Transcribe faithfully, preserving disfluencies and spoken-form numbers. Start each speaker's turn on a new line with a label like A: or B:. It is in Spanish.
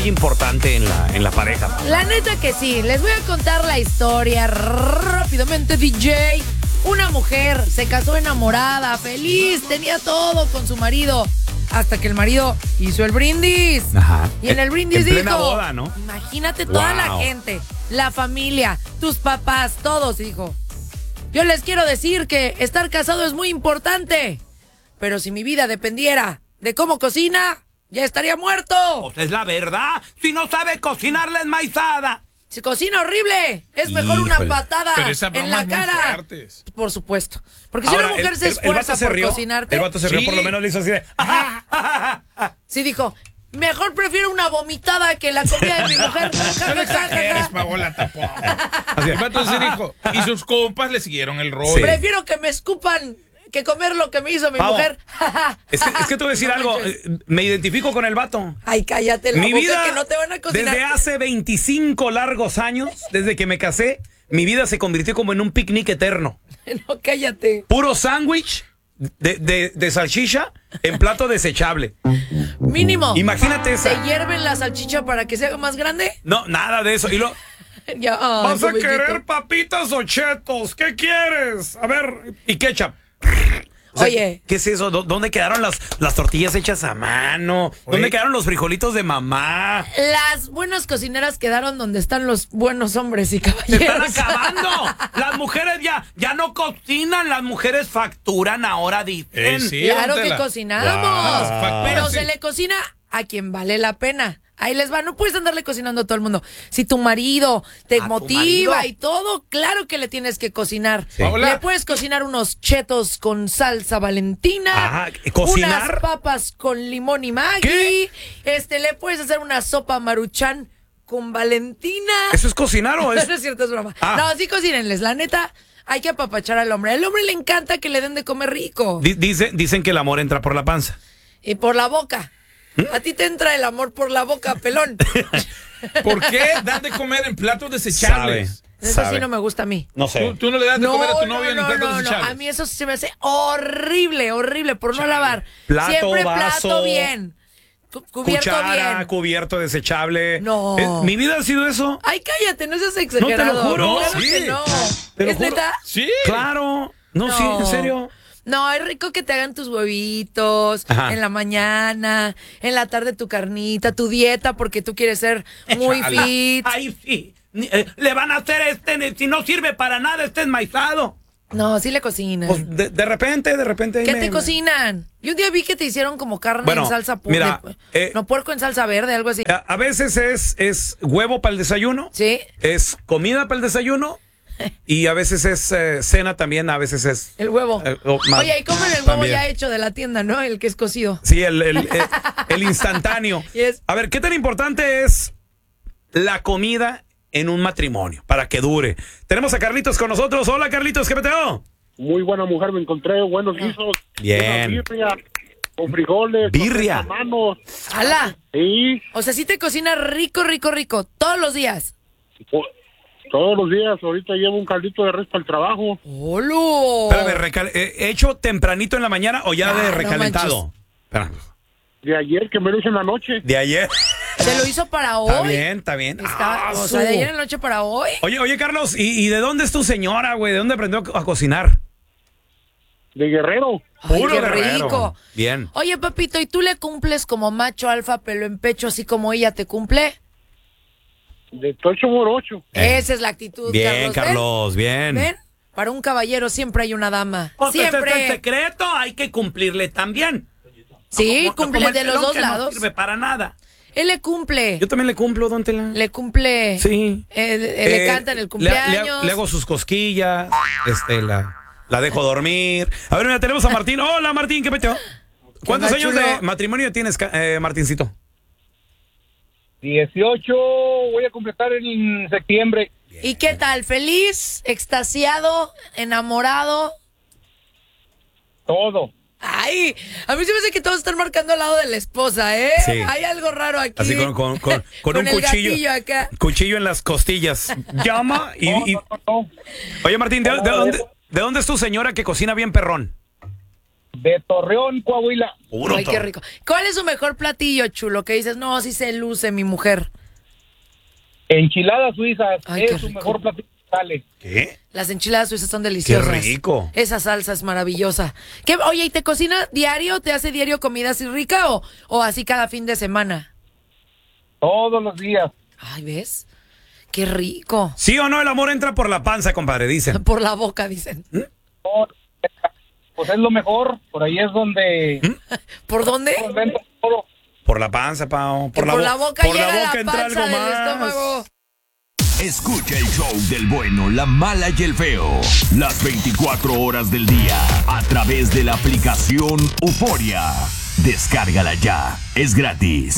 A: muy importante en la, en la pareja.
B: La neta que sí. Les voy a contar la historia rápidamente, D J. Una mujer se casó enamorada, feliz, tenía todo con su marido. Hasta que el marido hizo el brindis.
A: Ajá.
B: Y en el brindis
A: en
B: dijo...
A: plena boda, ¿no?
B: Imagínate toda
A: Wow.
B: la gente, la familia, tus papás, todos, dijo. Yo les quiero decir que estar casado es muy importante. Pero si mi vida dependiera de cómo cocina, ya estaría muerto.
A: Pues es la verdad. Si no sabe cocinar la enmaizada.
B: Si cocina horrible, es mejor una
A: Híjole.
B: patada
C: Pero esa
B: en
C: broma
B: la
C: es muy
B: cara.
C: fuerte.
B: Por supuesto. Porque si
A: Ahora,
B: una mujer
A: el-
B: se
A: el- el
B: esfuerza
A: vato se
B: por
A: rió,
B: cocinarte,
A: El vato se rió,
C: Sí.
A: por lo menos le hizo así de... "Ajá, ajá, ajá".
B: sí dijo, mejor prefiero una vomitada que la comida de mi mujer.
C: No le exageres, Paola, tampoco.
A: Así
C: El
A: de,
C: vato se dijo. Y sus compas le siguieron el rollo.
A: Sí.
B: Prefiero que me escupan que comer lo que me hizo mi
A: Pavo,
B: mujer.
A: Es que, es que te voy a decir
B: No
A: algo.
B: manches.
A: eh, Me identifico con el vato.
B: Ay, cállate la
A: Mi
B: boca
A: vida,
B: que no te van a cocinar.
A: desde hace veinticinco largos años, desde que me casé, mi vida se convirtió como en un picnic eterno.
B: No, cállate.
A: Puro sándwich de, de, de salchicha en plato desechable.
B: Mínimo.
A: Imagínate
B: ¿Se
A: esa.
B: hierven la salchicha para que se haga más grande?
A: No, nada de eso. Y lo,
B: Ya, ay,
A: ¿vas a
B: pobrecito.
A: querer papitas o chetos? ¿Qué quieres? A ver, y ketchup. O sea,
B: Oye.
A: ¿qué es eso? ¿Dó- ¿Dónde quedaron las, las tortillas hechas a mano? ¿Dónde
C: Oye.
A: quedaron los frijolitos de mamá?
B: Las buenas cocineras quedaron donde están los buenos hombres y
A: ¡Se
B: caballeros.
A: están acabando! Las mujeres ya, ya no cocinan, las mujeres facturan ahora, dicen.
C: Eh, sí,
B: Claro
C: don
B: que
C: Tela.
B: cocinamos.
C: Wow. Factura,
B: Pero
C: sí.
B: se le cocina a quien vale la pena. Ahí les va, no puedes andarle cocinando a todo el mundo. Si tu marido te
A: ¿A tu
B: motiva
A: marido?
B: y todo, claro que le tienes que cocinar.
A: Sí.
C: Paola.
B: Le puedes cocinar unos chetos con salsa Valentina.
A: Ajá, ¿cocinar?
B: Unas papas con limón y Maggi.
A: ¿Qué?
B: Este, le puedes hacer una sopa Maruchan con Valentina.
A: ¿Eso es cocinar o es...?
B: No es cierto, es broma.
A: Ah.
B: No, sí cocínenles. La neta, hay que apapachar al hombre. Al hombre le encanta que le den de comer rico.
A: Di- dice- dicen que el amor entra por la panza.
B: Y por la boca.
A: ¿Mm?
B: A ti te entra el amor por la boca, pelón.
C: ¿Por qué dan de comer en platos desechables?
B: Eso
A: Sabe.
B: sí no me gusta a mí.
A: No sé.
C: ¿Tú, tú no le das de
B: No,
C: comer a tu
B: no,
C: novia en
B: no,
C: platos
B: no, no.
C: desechables?
B: A mí eso sí se me hace horrible, horrible por no lavar.
A: Plato,
B: Siempre
A: vaso,
B: plato bien. Cu- cubierto
A: Cuchara,
B: bien.
A: cubierto desechable.
B: No.
A: Eh, ¿Mi vida ha sido eso?
B: Ay, cállate, no seas exagerado.
A: juro.
B: Claro
C: Sí.
B: que no.
A: Te lo
B: ¿Es
A: juro.
B: neta?
C: Sí.
A: Claro. No, sí, en serio.
B: No, es rico que te hagan tus huevitos
A: Ajá.
B: en la mañana, en la tarde tu carnita, tu dieta, porque tú quieres ser muy
C: Chale.
B: fit.
A: Ay, sí. Ni- eh, le van a hacer este, si no sirve para nada, este enmaizado.
B: No, sí le cocinan.
A: Pues de, de repente, de repente. ahí
B: ¿Qué
A: me-
B: te
A: me-
B: cocinan? Yo un día vi que te hicieron como carne
A: Bueno,
B: en salsa pu-
A: mira,
B: de-
A: eh,
B: no, puerco en salsa verde, algo así.
A: A, a veces es, es huevo para el desayuno.
B: Sí.
A: Es comida para el desayuno. Y a veces es eh, cena también, a veces es...
B: El huevo.
A: Eh, oh, ma-
B: Oye, y comen el huevo
A: también.
B: ya hecho de la tienda, ¿no? El que es cocido.
A: Sí, el, el, el- el instantáneo.
B: Yes.
A: A ver, ¿qué tan importante es la comida en un matrimonio para que dure? Tenemos a Carlitos con nosotros. Hola, Carlitos, ¿qué peteo?
D: Muy buena mujer me encontré, buenos guisos.
A: Bien.
D: Buena birria, con frijoles.
A: Birria.
D: Con manos.
B: ¡Hala!
D: Sí,
B: O sea, sí te cocina rico, rico, rico, todos los días.
D: po- todos los días. Ahorita llevo un caldito de res para el trabajo.
B: ¡Holo!
A: Espérame, recal- eh, ¿hecho tempranito en la mañana o ya
B: Ah,
A: de
B: no
A: recalentado? Espera,
D: De ayer que me lo hice en la noche.
A: de ayer.
B: Se lo hizo para hoy.
A: Está bien, está bien.
B: Está-
A: Ah,
B: o
A: su-
B: sea, de ayer en la noche para hoy.
A: Oye, oye, Carlos, ¿y, y de dónde es tu señora, güey? ¿De dónde aprendió a cocinar?
D: De Guerrero.
B: Ay,
A: Puro
B: qué
A: guerrero.
B: rico.
A: Bien.
B: Oye, papito, ¿y tú le cumples como macho alfa, pelo en pecho, así como ella te cumple?
D: De tocho morocho.
B: Esa es la actitud,
A: Bien,
B: Carlos. ¿Ven?
A: Carlos, bien.
B: ¿Ven? Para un caballero siempre hay una dama.
A: Pues ese es el
B: Siempre.
A: secreto, hay que cumplirle también.
B: Sí,
A: Como-
B: cumple
A: como el
B: de los
A: pelón
B: dos
A: que
B: lados.
A: No sirve para nada.
B: Él le cumple.
A: Yo también le cumplo, don Tela.
B: Le cumple.
A: Sí.
B: Eh, eh, le
A: Eh,
B: canta en el
A: le-
B: cumpleaños.
A: Le, le hago sus cosquillas, este, la, la dejo dormir. A ver, mira, tenemos a Martín. Hola, Martín, ¿qué peteo? ¿Cuántos
B: onda,
A: años
B: chulo?
A: de matrimonio tienes, ca- eh, Martincito?
D: dieciocho voy a completar en septiembre.
B: ¿Y qué tal? ¿Feliz? ¿Extasiado? ¿Enamorado?
D: Todo.
B: Ay, a mí se me hace que todos están marcando al lado de la esposa, ¿eh?
A: Sí.
B: Hay algo raro aquí.
A: Así con, con, con, con un
B: el
A: cuchillo.
B: gatillo acá.
A: Cuchillo en las costillas. Llama y...
D: No,
A: y-
D: no, no, no.
A: Oye, Martín, ¿de, de dónde, ¿de dónde es tu señora que cocina bien perrón?
E: De Torreón, Coahuila.
A: Puro
B: Ay, qué
A: todo.
B: rico. ¿Cuál es su mejor platillo, chulo? Que dices, no, sí se luce mi mujer.
E: Enchiladas suizas.
B: Ay, qué
E: es su
B: rico.
E: mejor platillo que sale.
A: ¿Qué?
B: Las enchiladas suizas son deliciosas.
A: Qué rico.
B: Esa salsa es maravillosa. ¿Qué, oye, ¿y te cocina diario? ¿Te hace diario comida así rica o, o así cada fin de semana?
E: Todos los días.
B: Ay, ¿ves? Qué rico.
A: ¿Sí o no el amor entra por la panza, compadre? Dicen.
B: Por la boca, dicen.
E: Pues es lo mejor. Por ahí es donde...
B: ¿Por dónde?
E: donde entra todo.
A: Por la panza, Pao.
B: Que
A: Por,
B: por
A: bo-
B: la boca
A: por
B: llega
A: la
B: la,
A: boca entra
B: panza
A: algo
B: del
A: más.
B: estómago.
F: Escucha el show del bueno, la mala y el feo. Las veinticuatro horas del día. A través de la aplicación Euforia. Descárgala ya. Es gratis.